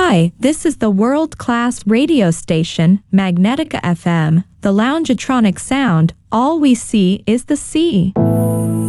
Hi, this is the world-class radio station, Magnetica FM, the Loungetronic sound. All we see is the sea.